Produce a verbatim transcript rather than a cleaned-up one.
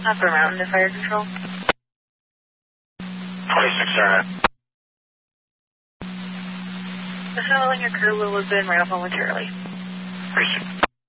Upper Mountain to Fire Control. twenty-six, Sarah. The fellow and your crew will have been right up momentarily. Appreciate it.